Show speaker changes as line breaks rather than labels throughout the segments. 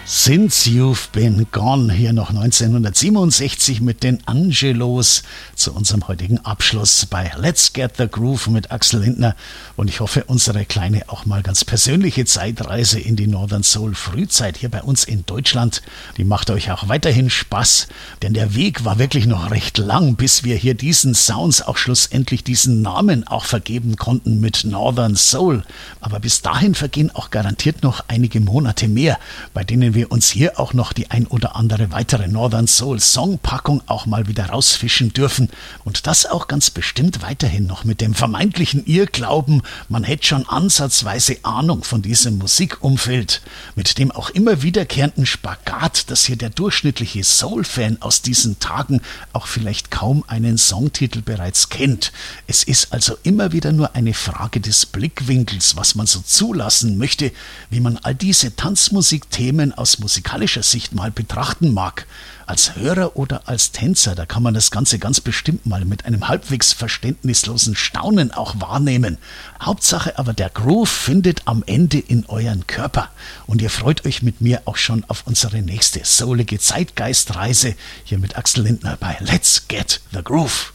Since You've Been Gone, hier noch 1967 mit den Angelos zu unserem heutigen Abschluss bei Let's Get the Groove mit Axel Lindner. Und ich hoffe, unsere kleine, auch mal ganz persönliche Zeitreise in die Northern Soul Frühzeit hier bei uns in Deutschland, die macht euch auch weiterhin Spaß, denn der Weg war wirklich noch recht lang, bis wir hier diesen Sounds auch schlussendlich diesen Namen auch vergeben konnten mit Northern Soul. Aber bis dahin vergehen auch garantiert noch einige Monate mehr, bei denen wir uns hier auch noch die ein oder andere weitere Northern Soul Songpackung auch mal wieder rausfischen dürfen. Und das auch ganz bestimmt weiterhin noch mit dem vermeintlichen Irrglauben, man hätte schon ansatzweise Ahnung von diesem Musikumfeld, mit dem auch immer wiederkehrenden Spagat, dass hier der durchschnittliche Soul-Fan aus diesen Tagen auch vielleicht kaum einen Songtitel bereits kennt. Es ist also immer wieder nur eine Frage des Blickwinkels, was man so zulassen möchte, wie man all diese Tanzmusikthemen aus musikalischer Sicht mal betrachten mag. Als Hörer oder als Tänzer, da kann man das Ganze ganz bestimmt mal mit einem halbwegs verständnislosen Staunen auch wahrnehmen. Hauptsache aber, der Groove findet am Ende in euren Körper. Und ihr freut euch mit mir auch schon auf unsere nächste soulige Zeitgeistreise hier mit Axel Lindner bei Let's Get the Groove.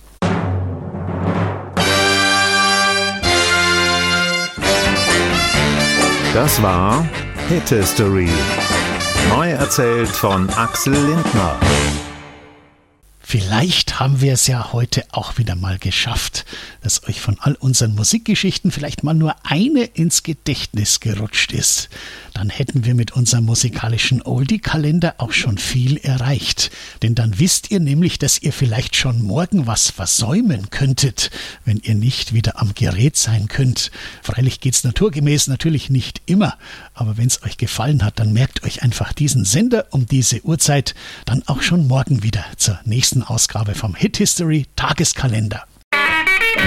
Das war Hit History. Neu erzählt von Axel Lindner.
Vielleicht haben wir es ja heute auch wieder mal geschafft, dass euch von all unseren Musikgeschichten vielleicht mal nur eine ins Gedächtnis gerutscht ist. Dann hätten wir mit unserem musikalischen Oldie-Kalender auch schon viel erreicht. Denn dann wisst ihr nämlich, dass ihr vielleicht schon morgen was versäumen könntet, wenn ihr nicht wieder am Gerät sein könnt. Freilich geht's naturgemäß natürlich nicht immer, aber wenn es euch gefallen hat, dann merkt euch einfach diesen Sender um diese Uhrzeit, dann auch schon morgen wieder zur nächsten Ausgabe vom Hit History Tageskalender.